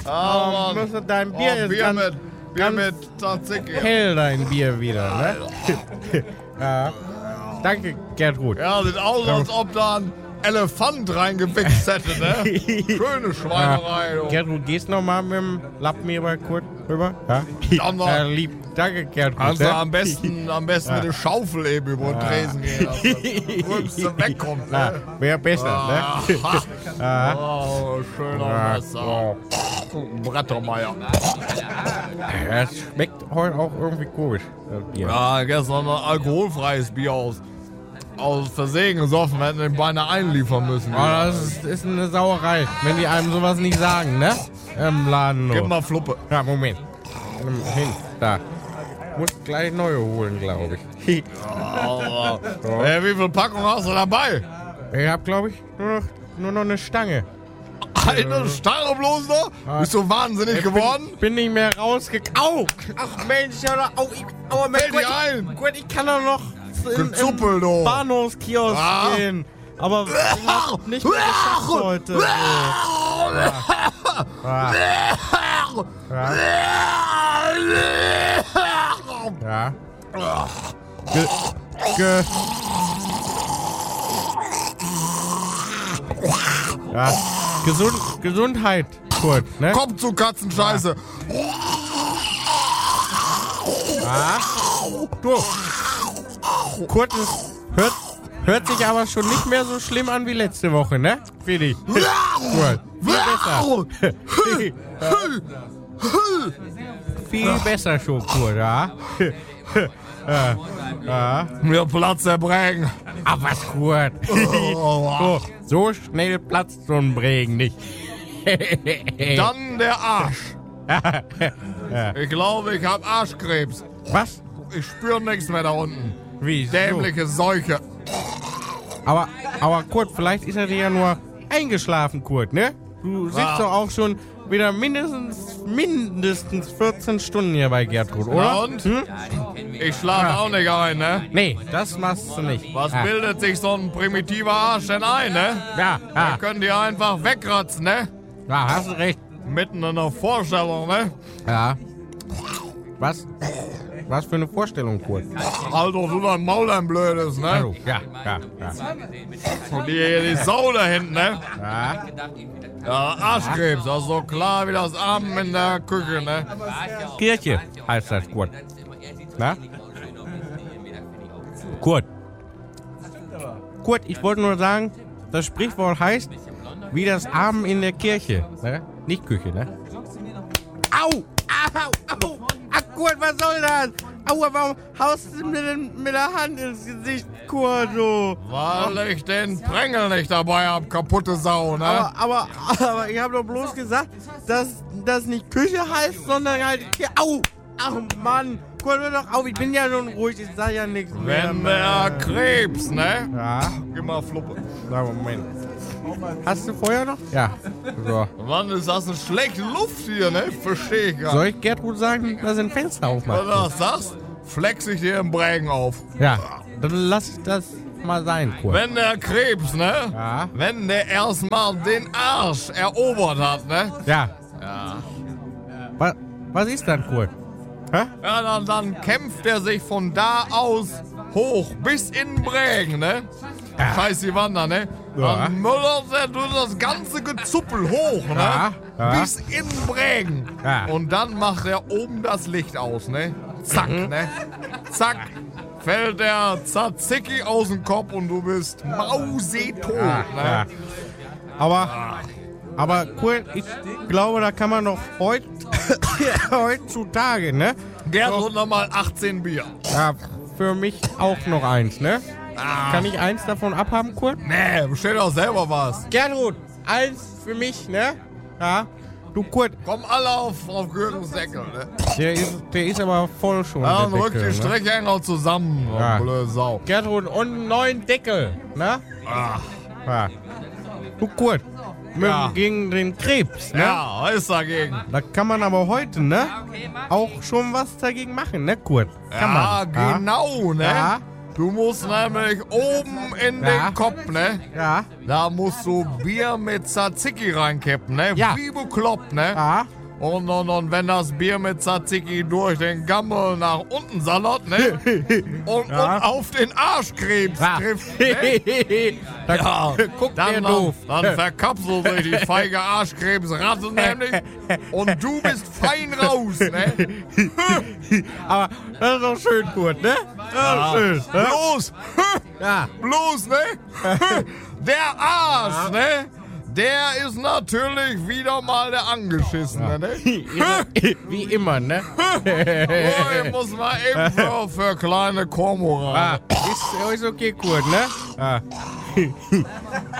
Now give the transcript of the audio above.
Oh, müsste dein Bier ist Bier ganz, Bier mit Tzatziki. hell, dein Bier wieder, ne? Ja. Danke, Gertrud. Ja, sieht aus, als ob da ein Elefant reingewichst hätte, ne? Schöne Schweinerei. Du. Gertrud, gehst noch mal mit dem Lappen hier bei Kurt rüber? Ja. Dann noch. Lieb. Danke, Gertrud. Kannst du ne? am besten mit der Schaufel eben über den Tresen gehen, dass du wegkommt, Ja, ne? wäre besser, ne? Oh, schöner Messer. Brettermeier. Das schmeckt heute auch irgendwie komisch, das Bier. Ja, gestern ein alkoholfreies Bier aus Versehen gesoffen, hätten den beinahe einliefern müssen. Oh, das ist eine Sauerei, wenn die einem sowas nicht sagen, ne? Im Laden nur. Gib mal Fluppe. Ja, Moment. Hin, da. Muss gleich neue holen, glaube ich. So. Wie viel Packung hast du dabei? Ich hab, glaube ich, nur noch eine Stange. Eine Stange bloß noch? Bist du wahnsinnig geworden? Bin nicht mehr rausgekommen. Au! Ach Mensch, hör doch auf. Fällt dir ein? Gut, ich kann doch noch Gezuppel, du. Bahnhofskiosk gehen. Aber ich hab nicht mehr geschafft heute. So. Ja. Ja. Gesundheit, Kurt, ne? Komm zu Katzenscheiße. Ja. Du. Kurt, das hört sich aber schon nicht mehr so schlimm an wie letzte Woche, ne? Fidi. Kurt. Viel besser. Viel besser schon, Kurt, ja? Mir Platz erbringen. Ah, was, Kurt? So schnell platzt so ein Bregen nicht. Dann der Arsch. Ich glaube, ich habe Arschkrebs. Was? Ich spüre nichts mehr da unten. Wie? Dämliche Seuche. Aber Kurt, vielleicht ist er dir ja nur eingeschlafen, Kurt, ne? Du sitzt doch auch schon wieder mindestens 14 Stunden hier bei Gertrud, oder? Na und? Ich schlafe auch nicht ein, ne? Nee, das machst du nicht. Was bildet sich so ein primitiver Arsch denn ein, ne? Ja, Wir können die einfach wegratzen, ne? Ja, hast du recht. Mitten in der Vorstellung, ne? Ja. Was für eine Vorstellung, Kurt? Also, du dein Maul ein blödes, ne? Also, ja. Und die Sau da hinten, ne? Ja. Ja, Arschkrebs, also klar wie das Amen in der Küche, ne? Kirche heißt das, Kurt. Na? Kurt, ich wollte nur sagen, das Sprichwort heißt, wie das Amen in der Kirche. Ne? Nicht Küche, ne? Au! Ach, Kurt, was soll das? Aua, warum haust du mir denn mit der Hand ins Gesicht, Kurt, du? Weil ich den Prängel nicht dabei hab, kaputte Sau, ne? Aber ich habe doch bloß gesagt, dass das nicht Küche heißt, sondern halt... Au! Ach, Mann! Kurt, hör doch auf, ich bin ja schon ruhig, ich sag ja nichts mehr. Wenn der Krebs, ne? Ja. Gib mal Fluppe. Na, Moment. Hast du Feuer noch? Ja. So. Mann, ist das eine schlechte Luft hier, ne? Versteh ich gar Soll nicht. ich Gertrud sagen, dass sie ein Fenster Wenn du aufmacht? das sagst, flex ich dir im Brägen auf. Ja, dann lass ich das mal sein, Kurt. Wenn der Krebs, ne? Ja. Wenn der erstmal den Arsch erobert hat, ne? Ja. Ja. Was ist dann, Kurt? Hä? Ja, dann kämpft er sich von da aus hoch bis in den Brägen, ne? Ja. Scheiß die Wander, ne? Ja. Dann müllert er durch das ganze Gezuppel hoch, ne? Ja. Ja. Bis in den Brägen. Ja. Und dann macht er oben das Licht aus, ne? Zack, ne? Zack. Fällt der Tzatziki aus dem Kopf und du bist mausetot, ne? Ja. Aber Kurt, ich glaube, da kann man doch heutzutage, ne? Gertrud nochmal 18 Bier. Ja, für mich auch noch eins, ne? Kann ich eins davon abhaben, Kurt? Nee, bestell doch selber was. Gertrud, eins für mich, ne? Ja. Du, Kurt, Kommen alle auf Gürtels Deckel, ne? der ist aber voll schon. Ja, der dann rück Deckel, die Strecke enger zusammen, Ja. blöde Sau. Gertrud, und einen neuen Deckel, ne? Ach, Ja. Du, Kurt, Ja. gegen den Krebs, ne? ja, was ist dagegen? Da kann man aber heute, ne? Auch schon was dagegen machen, ne, Kurt? Kann Ja, man. genau, ne? Ja. Du musst nämlich oben in Ja. den Kopf, ne? Ja. Da musst du Bier mit Tzatziki reinkippen, ne? Ja. Wie bekloppt, ne? Ja. Und wenn das Bier mit Tzatziki durch den Gammel nach unten sallert, ne? Und auf den Arschkrebs trifft, ne? Guck der doof. Dann verkapselt sich die feige Arschkrebsratte nämlich und du bist fein raus, ne? Aber das ist doch schön, Kurt, ne? Ja, schön. Bloß, bloß, ne? Der Arsch, ne? Der ist natürlich wieder mal der Angeschissene, ne? Wie immer, ne? Oh, ich muss mal eben für kleine Kormorane. Ist okay, Kurt, ne?